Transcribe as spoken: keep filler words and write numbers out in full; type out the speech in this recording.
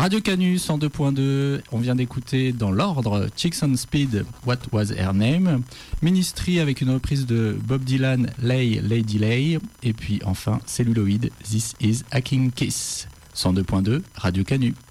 Radio Canu cent deux point deux, on vient d'écouter dans l'ordre Chicks on Speed, What Was Her Name, Ministry avec une reprise de Bob Dylan, Lay, Lady Lay, et puis enfin Celluloid, This Is Hacking Kiss. cent deux point deux, Radio Canu.